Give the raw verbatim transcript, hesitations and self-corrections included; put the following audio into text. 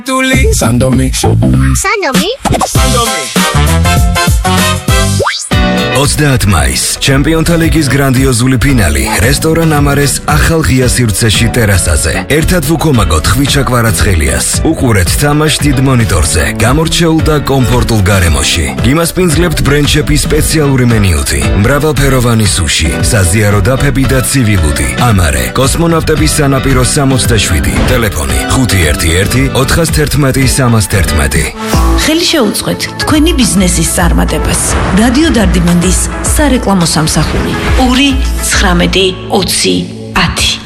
Sandomi. Sandomi? Sandomi. ოცდაათი მაისს ჩემპიონთა ლიგის გრანდიოზული ფინალი რესტორან ამარეს ახალ ღია სივრცეში ტერასაზე. ერთად ვუქომაგოთ ხვიჩა კვარაცხელიას. უყურეთ თამაშს დიდ მონიტორზე, გამორჩეულ და კომფორტულ გარემოში. გიმასპინძლებთ ბრენდ-შეფის სპეციალური მენიუთი, მრავალფეროვანი სუში, საზიარო დაფები და ცივილუდი. ამარე, კოსმონავტების სანაპირო სამოცდაშვიდი, ტელეფონი ხუთი ერთი ერთი ოთხას თერთმეტი სამას თერთმეტი. ხელი შეუწყეთ თქვენი ბიზნესის წარმატებას. რადიო დარდიმანდის სარეკლამო სამსახური ორი ცხრამეტი ოცი ათი.